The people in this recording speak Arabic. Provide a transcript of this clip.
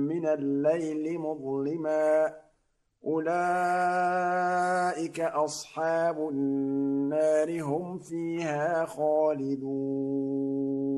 من الليل مظلما أولئك أصحاب النار هم فيها خالدون